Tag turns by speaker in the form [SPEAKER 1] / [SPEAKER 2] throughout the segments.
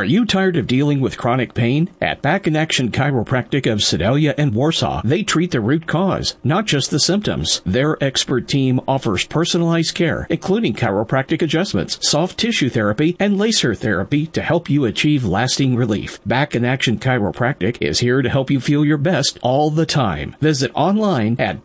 [SPEAKER 1] you tired of dealing with chronic pain? At Back in Action Chiropractic of Sedalia and Warsaw, they treat the root cause, not just the symptoms. Their expert team offers personalized care, including chiropractic adjustments, soft tissue therapy, and laser therapy to help you achieve lasting relief. Back in Action Chiropractic is here to help you feel your best all the time. Visit online at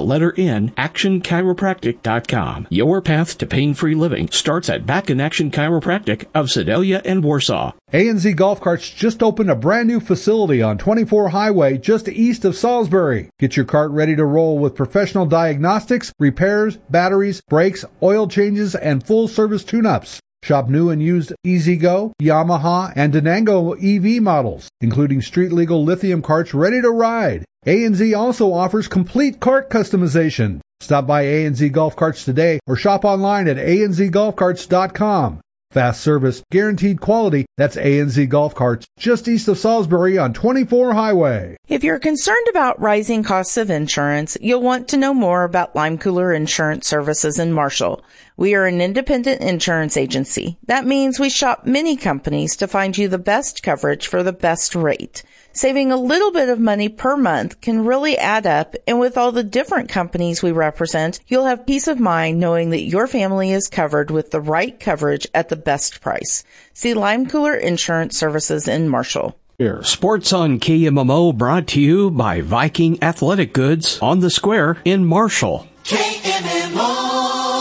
[SPEAKER 1] actionchiropractic.com. Your path to pain-free living starts at Back in Action Chiropractic of Sedalia and Warsaw.
[SPEAKER 2] A&Z Golf Carts just opened a brand new facility on 24 Highway just east of Salisbury. Get your cart ready to roll with professional diagnostics, repairs, batteries, brakes, oil changes, and full-service tune-ups. Shop new and used E-Z-Go, Yamaha, and Denango EV models, including street-legal lithium carts ready to ride. A&Z also offers complete cart customization. Stop by A&Z Golf Carts today or shop online at anzgolfcarts.com. Fast service, guaranteed quality. That's A&Z Golf Carts, just east of Salisbury on 24 Highway.
[SPEAKER 3] If you're concerned about rising costs of insurance, you'll want to know more about Lime Cooler Insurance Services in Marshall. We are an independent insurance agency. That means we shop many companies to find you the best coverage for the best rate. Saving a little bit of money per month can really add up, and with all the different companies we represent, you'll have peace of mind knowing that your family is covered with the right coverage at the best price. See Lime Cooler Insurance Services in Marshall.
[SPEAKER 1] Here, Sports on KMMO brought to you by Viking Athletic Goods on the Square in Marshall.
[SPEAKER 4] KMMO.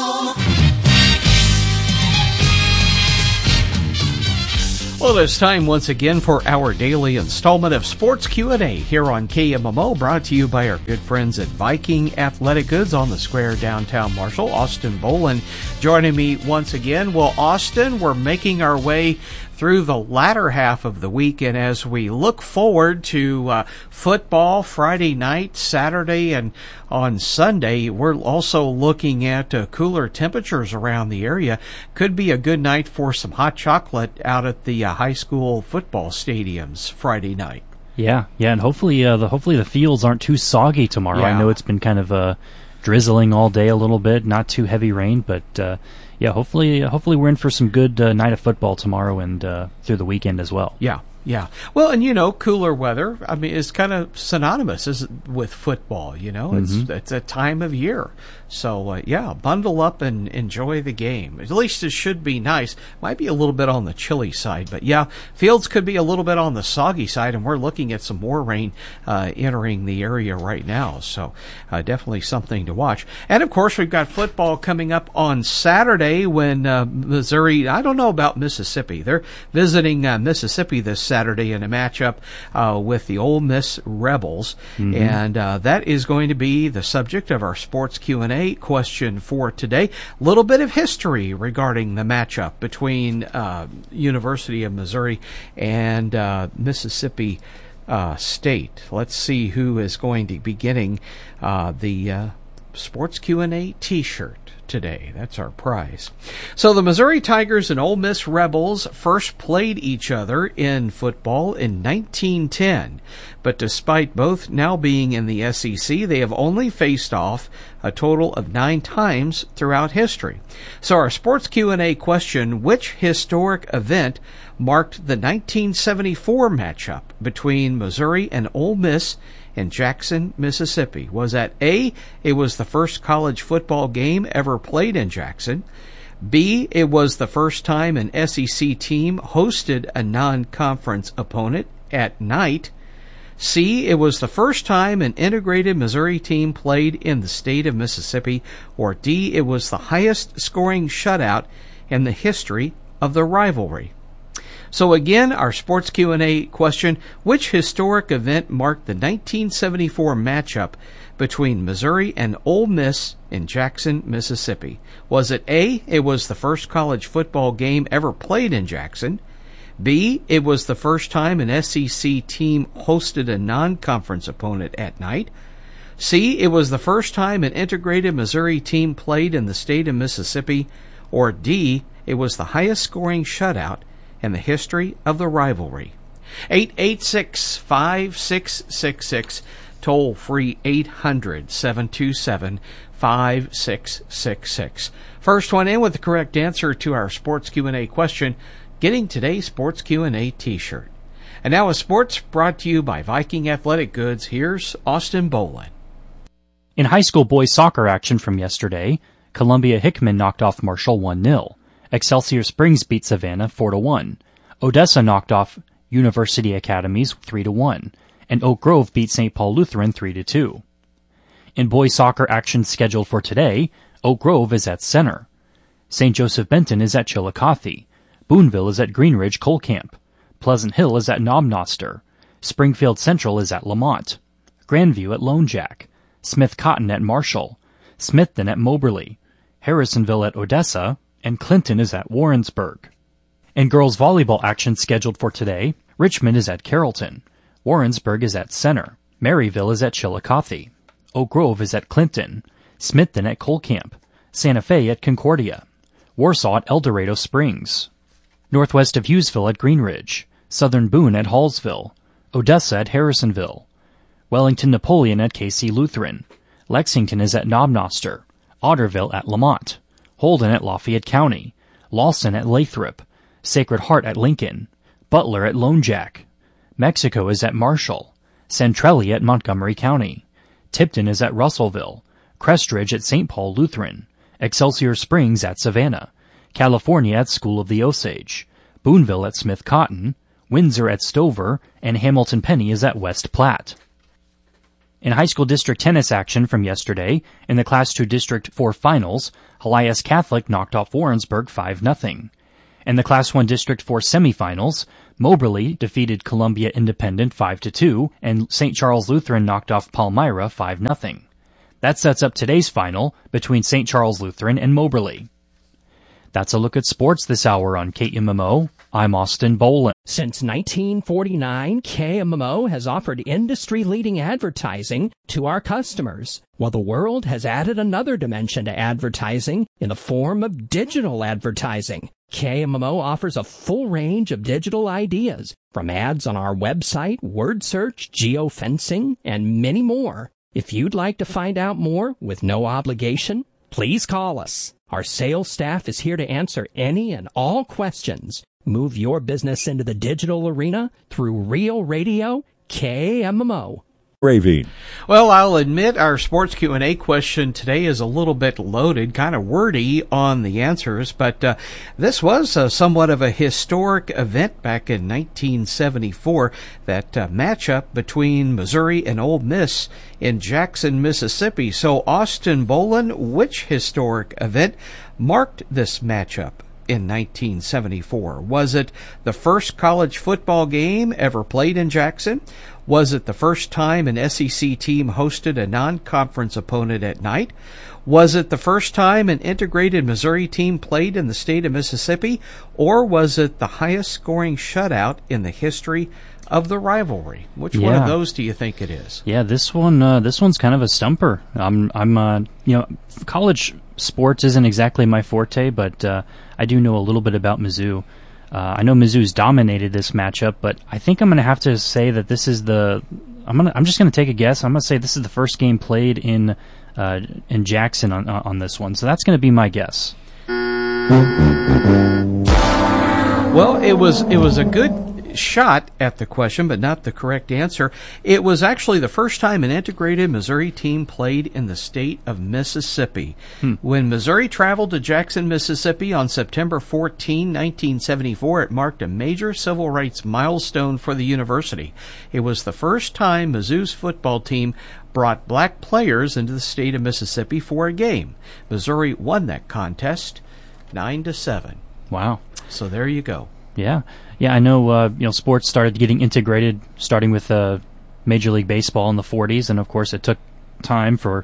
[SPEAKER 5] Well, it's time once again for our daily installment of Sports Q&A here on KMMO, brought to you by our good friends at Viking Athletic Goods on the Square, downtown Marshall. Austin Boland joining me once again. Well, Austin, we're making our way through the latter half of the week, and as we look forward to football Friday night, Saturday, and on Sunday, we're also looking at cooler temperatures around the area. Could be a good night for some hot chocolate out at the high school football stadiums Friday night.
[SPEAKER 6] Yeah, and hopefully the fields aren't too soggy tomorrow.
[SPEAKER 5] Yeah.
[SPEAKER 6] I know it's been kind of drizzling all day a little bit, not too heavy rain, but yeah, hopefully we're in for some good night of football tomorrow and through the weekend as well.
[SPEAKER 5] Yeah. Well, and cooler weather, I mean, is kind of synonymous with football, It's a time of year. So, bundle up and enjoy the game. At least it should be nice. Might be a little bit on the chilly side, but fields could be a little bit on the soggy side, and we're looking at some more rain entering the area right now. So, definitely something to watch. And, of course, we've got football coming up on Saturday when Missouri, I don't know about Mississippi. They're visiting Mississippi this Saturday in a matchup with the Ole Miss Rebels. Mm-hmm. And that is going to be the subject of our Sports Q&A question for today. A little bit of history regarding the matchup between University of Missouri and Mississippi State. Let's see who is going to be getting the Sports Q&A t-shirt today. That's our prize. So the Missouri Tigers and Ole Miss Rebels first played each other in football in 1910. But despite both now being in the SEC, they have only faced off a total of 9 times throughout history. So our Sports Q&A question, which historic event marked the 1974 matchup between Missouri and Ole Miss in Jackson, Mississippi? Was that A, it was the first college football game ever played in Jackson; B, it was the first time an SEC team hosted a non-conference opponent at night; C, it was the first time an integrated Missouri team played in the state of Mississippi; or D, it was the highest scoring shutout in the history of the rivalry. So again, our Sports Q&A question, which historic event marked the 1974 matchup between Missouri and Ole Miss in Jackson, Mississippi? Was it A, it was the first college football game ever played in Jackson; B, it was the first time an SEC team hosted a non-conference opponent at night; C, it was the first time an integrated Missouri team played in the state of Mississippi; or D, it was the highest scoring shutout in the history of the rivalry? 886-5666, toll free 800-727-5666. First one in with the correct answer to our Sports Q&A question, getting today's Sports Q&A t-shirt. And now, with sports brought to you by Viking Athletic Goods, here's Austin Bolin.
[SPEAKER 6] In high school boys soccer action from yesterday, Columbia Hickman knocked off Marshall 1-0. Excelsior Springs beat Savannah 4-1. Odessa knocked off University Academies 3-1. And Oak Grove beat St. Paul Lutheran 3-2. In boys soccer action scheduled for today, Oak Grove is at center. St. Joseph Benton is at Chillicothe. Boonville is at Greenridge Coal Camp. Pleasant Hill is at Knobnoster. Springfield Central is at Lamont. Grandview at Lone Jack. Smith Cotton at Marshall. Smithton at Moberly. Harrisonville at Odessa. And Clinton is at Warrensburg. In girls volleyball action scheduled for today, Richmond is at Carrollton. Warrensburg is at Center. Maryville is at Chillicothe. Oak Grove is at Clinton. Smithton at Coal Camp. Santa Fe at Concordia. Warsaw at El Dorado Springs. Northwest of Hughesville at Greenridge. Southern Boone at Hallsville. Odessa at Harrisonville. Wellington Napoleon at KC Lutheran. Lexington is at Knobnoster. Otterville at Lamont. Holden at Lafayette County. Lawson at Lathrop. Sacred Heart at Lincoln. Butler at Lone Jack. Mexico is at Marshall. Centrelli at Montgomery County. Tipton is at Russellville. Crestridge at St. Paul Lutheran. Excelsior Springs at Savannah. California at School of the Osage. Boonville at Smith Cotton. Windsor at Stover. And Hamilton Penny is at West Platte. In high school district tennis action from yesterday, in the Class II District 4 finals, Helias Catholic knocked off Warrensburg 5-0. In the Class I District 4 semifinals, Moberly defeated Columbia Independent 5-2, and St. Charles Lutheran knocked off Palmyra 5-0. That sets up today's final between St. Charles Lutheran and Moberly. That's a look at sports this hour on KMMO. I'm Austin Bolin.
[SPEAKER 7] Since 1949, KMMO has offered industry-leading advertising to our customers, while the world has added another dimension to advertising in the form of digital advertising. KMMO offers a full range of digital ideas, from ads on our website, word search, geofencing, and many more. If you'd like to find out more with no obligation, please call us. Our sales staff is here to answer any and all questions. Move your business into the digital arena through Real Radio KMMO.
[SPEAKER 8] Ravine.
[SPEAKER 5] Well, I'll admit our sports Q&A question today is a little bit loaded, kind of wordy on the answers, but this was somewhat of a historic event back in 1974, that matchup between Missouri and Ole Miss in Jackson, Mississippi. So, Austin Bolin, which historic event marked this matchup in 1974? Was it the first college football game ever played in Jackson? Was it the first time an SEC team hosted a non-conference opponent at night? Was it the first time an integrated Missouri team played in the state of Mississippi? Or was it the highest scoring shutout in the history of the rivalry? Which one of those do you think it is?
[SPEAKER 6] Yeah, this one's kind of a stumper. College sports isn't exactly my forte, but I do know a little bit about Mizzou. I know Mizzou's dominated this matchup, but I think I'm going to have to say that this is I'm just going to take a guess. I'm going to say this is the first game played in Jackson on this one. So that's going to be my guess.
[SPEAKER 5] Well, it was a good shot at the question, but not the correct answer. It was actually the first time an integrated Missouri team played in the state of Mississippi. When Missouri traveled to Jackson, Mississippi on September 14, 1974, it marked a major civil rights milestone for the university. It was the first time Mizzou's football team brought black players into the state of Mississippi for a game. Missouri won that contest 9-7.
[SPEAKER 6] Wow.
[SPEAKER 5] So there you go.
[SPEAKER 6] Yeah. Yeah, I know, sports started getting integrated, starting with Major League Baseball in the 40s, and of course it took time to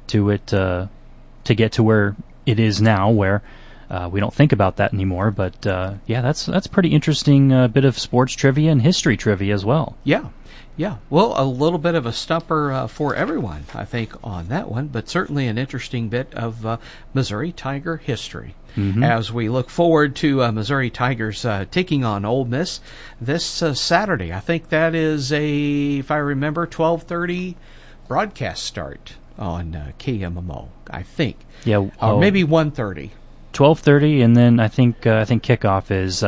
[SPEAKER 6] get to where it is now, where we don't think about that anymore. But that's pretty interesting bit of sports trivia and history trivia as well.
[SPEAKER 5] Yeah. Yeah, well, a little bit of a stumper for everyone, I think, on that one, but certainly an interesting bit of Missouri Tiger history. Mm-hmm. As we look forward to Missouri Tigers taking on Ole Miss this Saturday. I think that is if I remember, 12:30 broadcast start on KMMO, I think.
[SPEAKER 6] Yeah.
[SPEAKER 5] Or maybe 1:30.
[SPEAKER 6] 12:30, and then I think kickoff is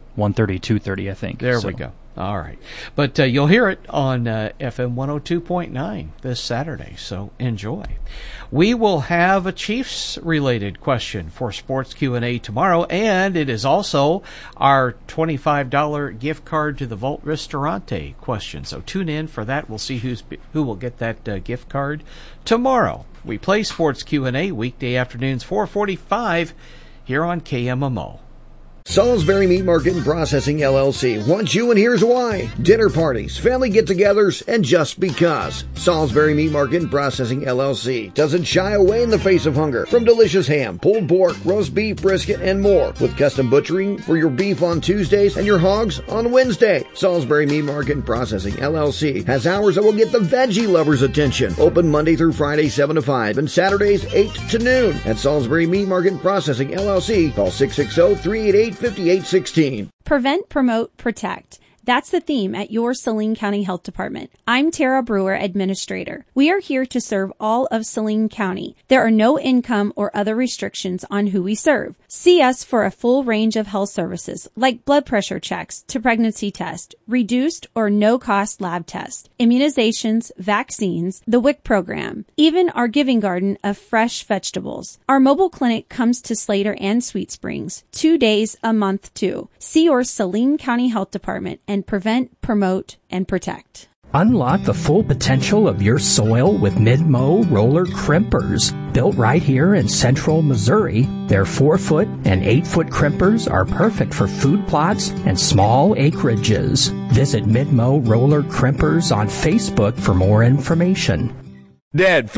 [SPEAKER 6] 1:30, 2:30, I think.
[SPEAKER 5] There we go. All right. But you'll hear it on FM 102.9 this Saturday, so enjoy. We will have a Chiefs-related question for Sports Q&A tomorrow, and it is also our $25 gift card to the Vault Ristorante question. So tune in for that. We'll see who will get that gift card tomorrow. We play Sports Q&A weekday afternoons 4:45 here on KMMO.
[SPEAKER 8] Salisbury Meat Market and Processing LLC wants you, and here's why. Dinner parties, family get-togethers, and just because. Salisbury Meat Market and Processing LLC doesn't shy away in the face of hunger from delicious ham, pulled pork, roast beef, brisket, and more, with custom butchering for your beef on Tuesdays and your hogs on Wednesday. Salisbury Meat Market and Processing LLC has hours that will get the veggie lovers' attention. Open Monday through Friday 7 to 5 and Saturdays 8 to noon. At Salisbury Meat Market and Processing LLC, call 660-388-5816.
[SPEAKER 9] Prevent, promote, protect. That's the theme at your Saline County Health Department. I'm Tara Brewer, Administrator. We are here to serve all of Saline County. There are no income or other restrictions on who we serve. See us for a full range of health services like blood pressure checks to pregnancy test, reduced or no-cost lab tests, immunizations, vaccines, the WIC program, even our giving garden of fresh vegetables. Our mobile clinic comes to Slater and Sweet Springs 2 days a month too. See your Saline County Health Department and prevent, promote, and protect.
[SPEAKER 7] Unlock the full potential of your soil with Midmo roller crimpers. Built right here in central Missouri, their 4-foot and 8-foot crimpers are perfect for food plots and small acreages. Visit Midmo Roller Crimpers on Facebook for more information.
[SPEAKER 10] Dad,